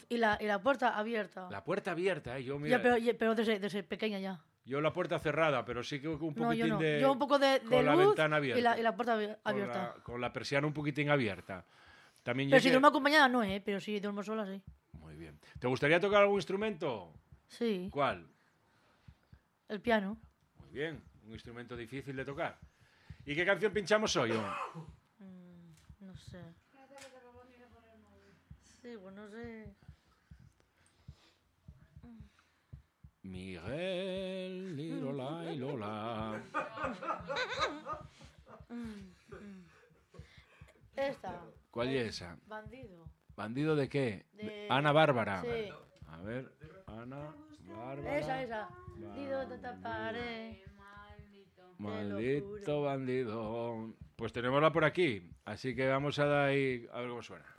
Y la puerta abierta. La puerta abierta, ¿eh? Yo, Ya, mira, pero desde pequeña ya. yo la puerta cerrada, pero sí que un poquitín No, yo no. de... Yo un poco de con la luz ventana abierta. y la puerta abierta. Con la persiana un poquitín abierta. También Pero si duermo acompañada, no, ¿eh? Pero si duermo sola, sí. Muy bien. ¿Te gustaría tocar algún instrumento? Sí. ¿Cuál? El piano. Muy bien. Un instrumento difícil de tocar. ¿Y qué canción pinchamos hoy? No sé. Sí, pues no sé. Miguel, Lilola y Lola. Esta. ¿Cuál es esa? Bandido. ¿Bandido de qué? De... Ana Bárbara. Sí. A ver, Ana Bárbara. Esa. Bandido te taparé. Maldito bandido. Pues tenémosla por aquí. Así que vamos a dar ahí a ver cómo suena.